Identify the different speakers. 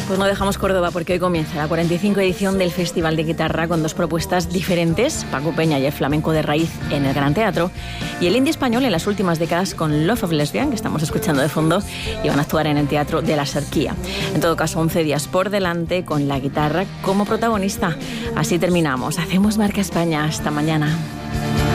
Speaker 1: Pues no dejamos Córdoba porque hoy comienza la 45 edición del Festival de Guitarra con dos propuestas diferentes, Paco Peña y el flamenco de raíz en el Gran Teatro y el indie español en las últimas décadas con Love of Lesbian, que estamos escuchando de fondo, y van a actuar en el Teatro de la Serquía. En todo caso, 11 días por delante con la guitarra como protagonista. Así terminamos. Hacemos Marca España. Hasta mañana.